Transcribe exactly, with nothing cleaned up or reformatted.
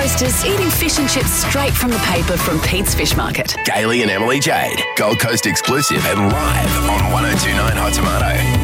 Coasters eating fish and chips straight from the paper from Pete's Fish Market. Gailey and Emily Jade, Gold Coast exclusive and live on one oh two point nine Hot Tomato.